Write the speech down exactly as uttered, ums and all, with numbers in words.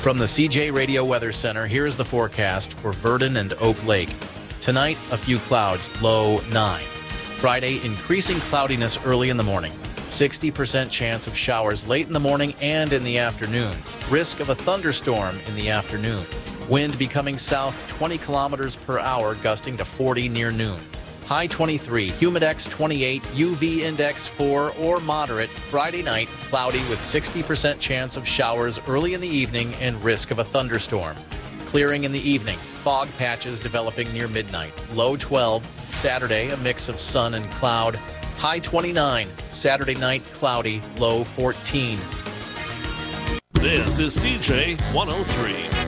From the C J Radio Weather Center, here's the forecast for Verdon and Oak Lake. Tonight, a few clouds, low nine. Friday, increasing cloudiness early in the morning. sixty percent chance of showers late in the morning and in the afternoon. Risk of a thunderstorm in the afternoon. Wind becoming south twenty kilometers per hour, gusting to forty near noon. High twenty-three, humidex twenty-eight, U V index four or moderate. Friday night, cloudy with sixty percent chance of showers early in the evening and risk of a thunderstorm. Clearing in the evening, fog patches developing near midnight. Low twelve, Saturday, a mix of sun and cloud. High twenty-nine, Saturday night, cloudy, low fourteen. This is C J one oh three.